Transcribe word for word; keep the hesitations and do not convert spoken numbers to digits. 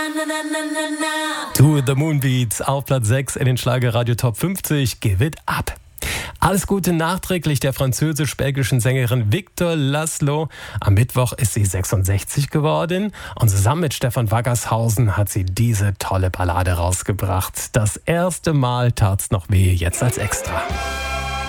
To the Moonbeats auf Platz sechs in den Schlagerradio Top fünfzig. Give it up. Alles Gute nachträglich der französisch-belgischen Sängerin Victor Laszlo. Am Mittwoch ist sie sechsundsechzig geworden und zusammen mit Stefan Waggershausen hat sie diese tolle Ballade rausgebracht. Das erste Mal tat's noch weh, jetzt als Extra.